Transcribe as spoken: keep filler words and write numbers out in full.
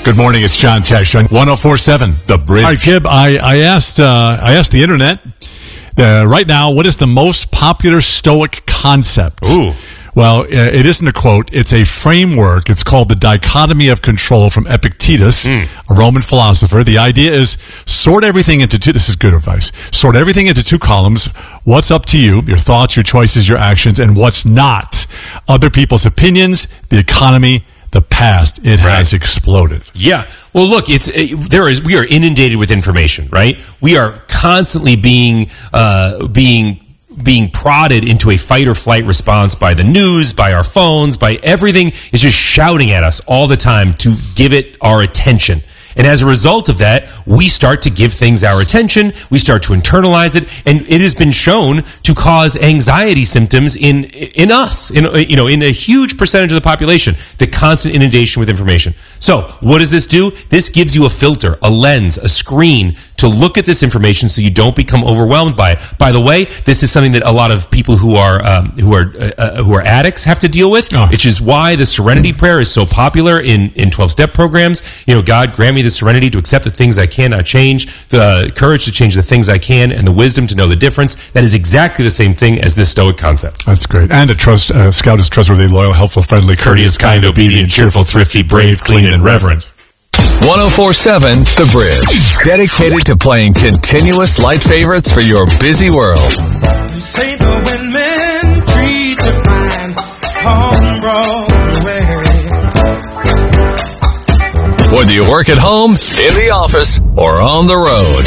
Good morning, it's John Tesh on one oh four point seven, The Bridge. All right, Kib, I, I, asked, uh, I asked the internet, uh, right now, what is the most popular Stoic concept? Ooh. Well, uh, it isn't a quote. It's a framework. It's called the dichotomy of control from Epictetus, mm. a Roman philosopher. The idea is sort everything into two. This is good advice. Sort everything into two columns. What's up to you, your thoughts, your choices, your actions, and what's not. Other people's opinions, the economy, the past. It right. has exploded. Yeah. Well, look, it's it, there is. We are inundated with information, right? We are constantly being uh, being. being prodded into a fight or flight response by the news, by our phones, by everything is just shouting at us all the time to give it our attention. And as a result of that, we start to give things our attention, we start to internalize it, and it has been shown to cause anxiety symptoms in in us, in you know, in a huge percentage of the population, the constant inundation with information. So, what does this do? This gives you a filter, a lens, a screen to look at this information so you don't become overwhelmed by it. By the way, this is something that a lot of people who are um, who are uh, who are addicts have to deal with, oh. which is why the Serenity Prayer is so popular in in twelve-step programs. You know, God, grant me the serenity to accept the things I cannot change, the courage to change the things I can, and the wisdom to know the difference. That is exactly the same thing as this Stoic concept. That's great. And a trust uh, Scout is trustworthy, loyal, helpful, friendly, courteous, kind, obedient, cheerful, thrifty, brave, clean, and reverent. one oh four point seven The Bridge. Dedicated to playing continuous light favorites for your busy world. You say the women treat you fine on Broadway. Whether you work at home, in the office, or on the road.